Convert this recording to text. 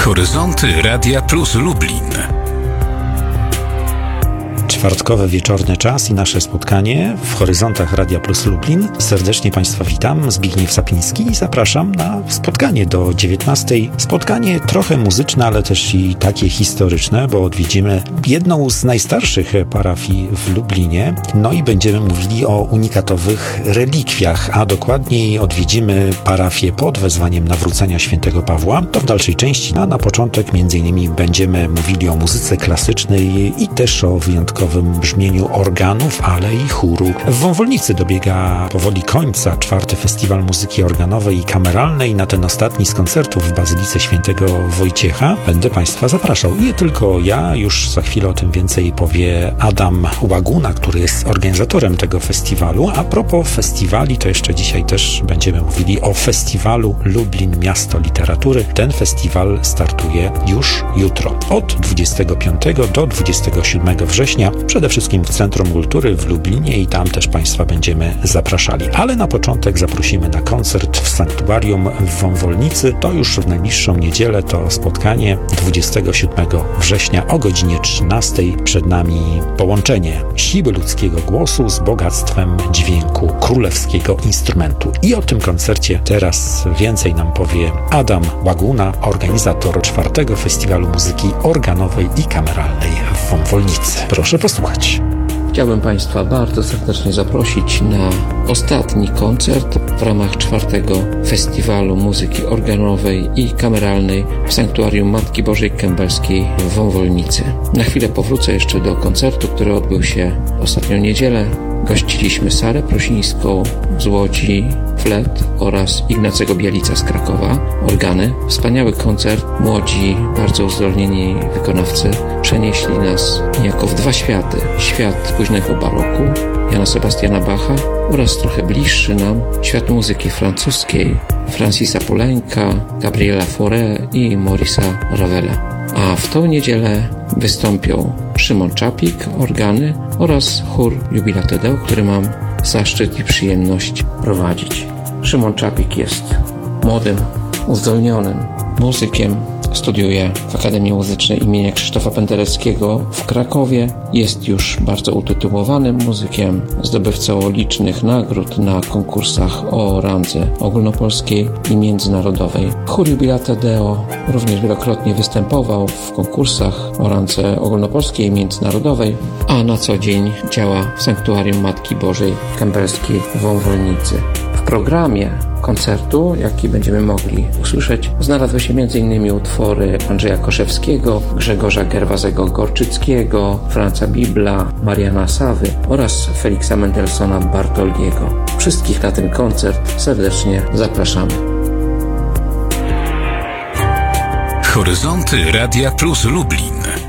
Horyzonty Radia Plus Lublin. Czwartkowy wieczorny czas i nasze spotkanie w Horyzontach Radia Plus Lublin. Serdecznie Państwa witam, Zbigniew Sapiński i zapraszam na spotkanie do 19:00. Spotkanie trochę muzyczne, ale też i takie historyczne, bo odwiedzimy jedną z najstarszych parafii w Lublinie. No i będziemy mówili o unikatowych relikwiach, a dokładniej odwiedzimy parafię pod wezwaniem nawrócenia świętego Pawła. To w dalszej części, a na początek m.in. będziemy mówili o muzyce klasycznej i też o wyjątkowym brzmieniu organów, ale i chóru. W Wąwolnicy dobiega powoli końca 4. Festiwal Muzyki Organowej i Kameralnej. Na ten ostatni z koncertów w Bazylice Świętego Wojciecha będę Państwa zapraszał. Nie tylko ja, już za chwilę o tym więcej powie Adam Łaguna, który jest organizatorem tego festiwalu. A propos festiwali, to jeszcze dzisiaj też będziemy mówili o festiwalu Lublin Miasto Literatury. Ten festiwal startuje już jutro, od 25 do 27 września. Przede wszystkim w Centrum Kultury w Lublinie i tam też Państwa będziemy zapraszali. Ale na początek zaprosimy na koncert w Sanktuarium w Wąwolnicy. To już w najbliższą niedzielę to spotkanie 27 września o godzinie 13:00. Przed nami połączenie siły ludzkiego głosu z bogactwem dźwięku królewskiego instrumentu. I o tym koncercie teraz więcej nam powie Adam Łaguna, organizator 4. Festiwalu Muzyki Organowej i Kameralnej w Wąwolnicy. Proszę posłuchać. Chciałbym Państwa bardzo serdecznie zaprosić na ostatni koncert w ramach 4. Festiwalu Muzyki Organowej i Kameralnej w Sanktuarium Matki Bożej Kębelskiej w Wąwolnicy. Na chwilę powrócę jeszcze do koncertu, który odbył się ostatnią niedzielę. Gościliśmy Sarę Prosińską z Łodzi, flet oraz Ignacego Bielica z Krakowa, organy. Wspaniały koncert. Młodzi, bardzo uzdolnieni wykonawcy przenieśli nas niejako w dwa światy. Świat późnego baroku, Jana Sebastiana Bacha oraz trochę bliższy nam świat muzyki francuskiej, Francisa Poulenca, Gabriela Fauré i Maurice'a Ravela. A w tą niedzielę wystąpią Szymon Czapik, organy oraz chór Jubilatedeu, który mam zaszczyt i przyjemność prowadzić. Szymon Czapik jest młodym, uzdolnionym muzykiem. Studiuje w Akademii Muzycznej imienia Krzysztofa Pendereckiego w Krakowie. Jest już bardzo utytułowanym muzykiem, zdobywcą licznych nagród na konkursach o randze ogólnopolskiej i międzynarodowej. Chór Jubilatedeu również wielokrotnie występował w konkursach o randze ogólnopolskiej i międzynarodowej, a na co dzień działa w Sanktuarium Matki Bożej Kębelskiej w Wąwolnicy. W programie koncertu, jaki będziemy mogli usłyszeć, znalazły się m.in. utwory Andrzeja Koszewskiego, Grzegorza Gerwazego-Gorczyckiego, Franza Bibla, Mariana Sawy oraz Feliksa Mendelssohna Bartoldiego. Wszystkich na ten koncert serdecznie zapraszamy. Horyzonty Radia Plus Lublin.